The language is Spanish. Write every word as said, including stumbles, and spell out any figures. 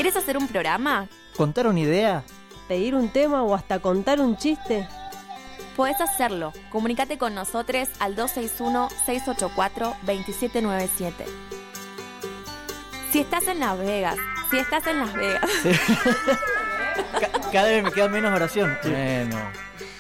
¿Quieres hacer un programa? ¿Contar una idea? ¿Pedir un tema o hasta contar un chiste? Podés hacerlo. Comunícate con nosotros al dos seis uno, seis ocho cuatro, dos siete nueve siete. Si estás en Las Vegas, si estás en Las Vegas. Sí. Cada vez me queda menos oración. Bueno.